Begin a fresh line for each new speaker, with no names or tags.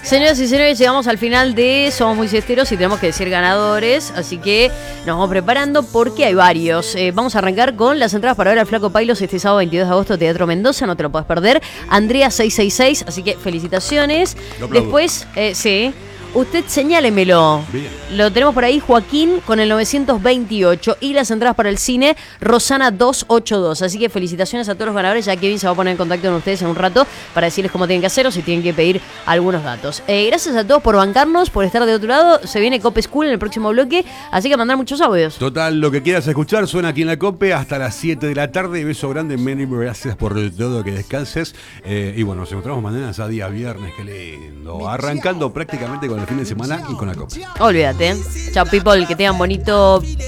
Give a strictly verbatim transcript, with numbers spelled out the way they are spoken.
Señoras y señores, llegamos al final de Somos Muy Siesteros y tenemos que decir ganadores, así que nos vamos preparando porque hay varios. Eh, vamos a arrancar con las entradas para ver al Flaco Pailos este sábado veintidós de agosto, Teatro Mendoza, no te lo puedes perder. Andrea seiscientos sesenta y seis, así que felicitaciones. Después, eh, sí, usted señálemelo. Bien. Lo tenemos por ahí, Joaquín con el novecientos veintiocho y las entradas para el cine, Rosana doscientos ochenta y dos. Así que felicitaciones a todos los ganadores. Ya Kevin se va a poner en contacto con ustedes en un rato para decirles cómo tienen que hacer o si tienen que pedir algunos datos. Eh, gracias a todos por bancarnos, por estar de otro lado. Se viene Cope School en el próximo bloque, así que mandar muchos audios.
Total, lo que quieras escuchar suena aquí en la Cope hasta las siete de la tarde. Beso grande, Many, gracias por todo, que descanses. Eh, y bueno, nos encontramos mañana, ya día viernes, qué lindo. Arrancando prácticamente con el fin de semana y con la Cope.
Olvídate. Chao, people, que tengan bonito